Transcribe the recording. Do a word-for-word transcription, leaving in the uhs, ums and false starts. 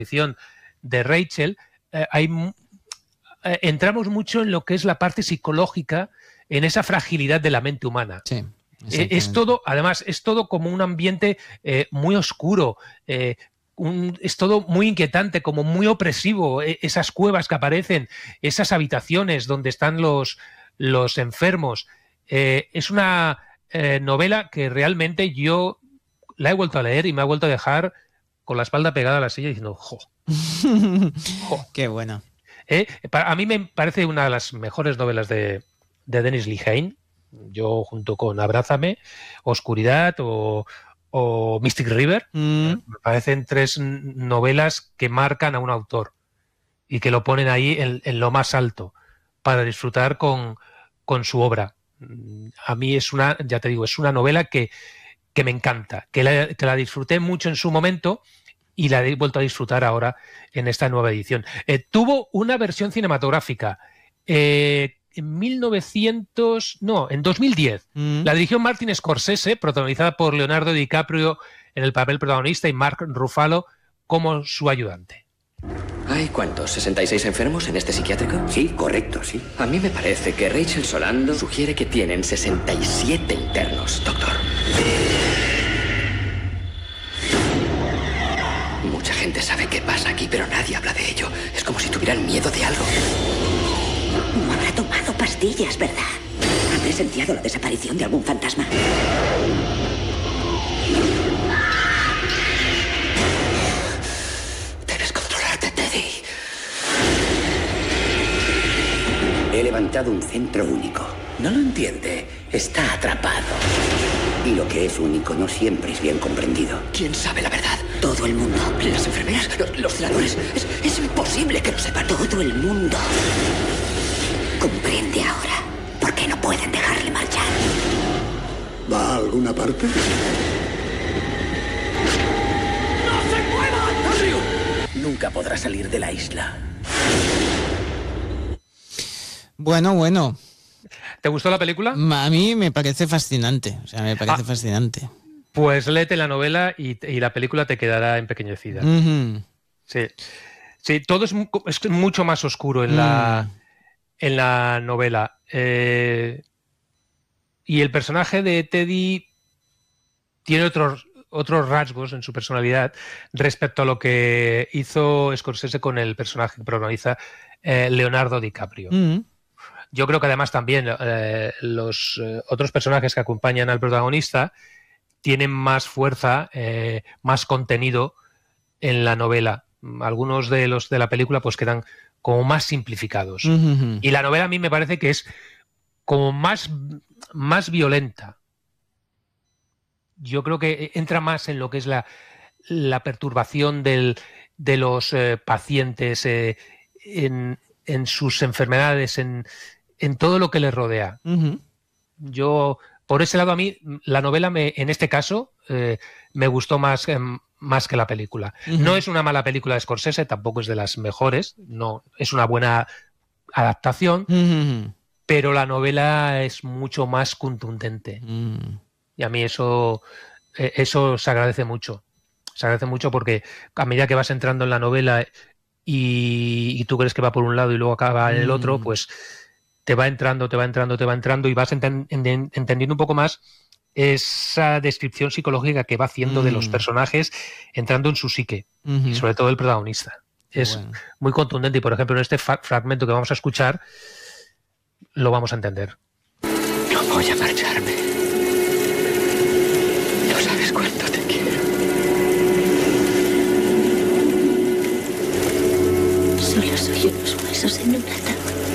edición de Rachel, eh, hay, eh, entramos mucho en lo que es la parte psicológica, en esa fragilidad de la mente humana. Sí, eh, es todo, además, es todo como un ambiente eh, muy oscuro, eh, un, es todo muy inquietante, como muy opresivo, eh, esas cuevas que aparecen, esas habitaciones donde están los, los enfermos. Eh, es una eh, novela que realmente yo la he vuelto a leer y me ha vuelto a dejar con la espalda pegada a la silla diciendo, jo. jo. Qué bueno. Eh, para, a mí me parece una de las mejores novelas de, de Dennis Lehane. Yo junto con Abrázame, Oscuridad o, o Mystic River, mm. eh, me parecen tres novelas que marcan a un autor y que lo ponen ahí en, en lo más alto para disfrutar con, con su obra. A mí es una, ya te digo, es una novela que, que me encanta, que la, que la disfruté mucho en su momento y la he vuelto a disfrutar ahora en esta nueva edición. Eh, tuvo una versión cinematográfica eh, en mil novecientos, no, en dos mil diez. Mm. La dirigió Martin Scorsese, protagonizada por Leonardo DiCaprio en el papel protagonista y Mark Ruffalo como su ayudante. ¿Hay cuántos? ¿sesenta y seis enfermos en este psiquiátrico? Sí, correcto, sí. A mí me parece que Rachel Solando sugiere que tienen sesenta y siete internos, doctor. Mucha gente sabe qué pasa aquí, pero nadie habla de ello. Es como si tuvieran miedo de algo. No habrá tomado pastillas, ¿verdad? ¿Ha presenciado la desaparición de algún fantasma? Debes controlarte, Teddy. He levantado un centro único. No lo entiende. Está atrapado. Y lo que es único no siempre es bien comprendido. ¿Quién sabe la verdad? Todo el mundo. ¿Las enfermeras? ¿Los, los celadores? Es, es imposible que lo sepan. Todo el mundo. Comprende ahora por qué no pueden dejarle marchar. ¿Va a alguna parte? ¡No se muevan! ¡Andrew! Nunca podrá salir de la isla. Bueno, bueno. ¿Te gustó la película? A mí me parece fascinante. O sea, me parece ah, fascinante. Pues léete la novela y, y la película te quedará empequeñecida. Uh-huh. Sí. Sí, todo es, es mucho más oscuro en la... Mm. en la novela. Eh, y el personaje de Teddy tiene otros, otros rasgos en su personalidad respecto a lo que hizo Scorsese con el personaje que protagoniza eh, Leonardo DiCaprio. Mm. Yo creo que además también eh, los eh, otros personajes que acompañan al protagonista tienen más fuerza, eh, más contenido en la novela. Algunos de los de la película pues quedan como más simplificados. Uh-huh. Y la novela a mí me parece que es como más, más violenta. Yo creo que entra más en lo que es la, la perturbación del, de los eh, pacientes, eh, en, en sus enfermedades, en, en todo lo que les rodea. Uh-huh. Yo, por ese lado, a mí, la novela, me, en este caso, eh, me gustó más... Eh, más que la película. Uh-huh. No es una mala película de Scorsese, tampoco es de las mejores, no es una buena adaptación, uh-huh. pero la novela es mucho más contundente. Uh-huh. Y a mí eso, eso se agradece mucho. Se agradece mucho porque a medida que vas entrando en la novela y, y tú crees que va por un lado y luego acaba en el otro, uh-huh. pues te va entrando, te va entrando, te va entrando y vas enten- enten- entendiendo un poco más esa descripción psicológica que va haciendo mm. de los personajes entrando en su psique, uh-huh. y sobre todo el protagonista. Es bueno. muy contundente y, por ejemplo, en este fa- fragmento que vamos a escuchar lo vamos a entender. No voy a marcharme. No sabes cuánto te quiero. Solo soy unos huesos en una